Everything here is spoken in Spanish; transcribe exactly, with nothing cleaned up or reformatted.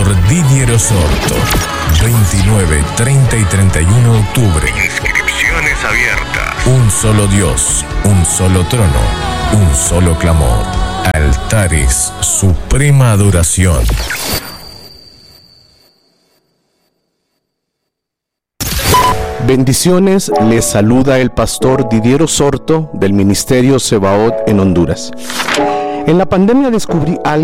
pastor Didier Osorto. veintinueve, treinta y treinta y uno de octubre. Inscripciones abiertas. Un solo Dios, un solo trono, un solo clamor. Altares, suprema adoración. Bendiciones, les saluda el pastor Didier Osorto del Ministerio Sebaot en Honduras. En la pandemia descubrí algo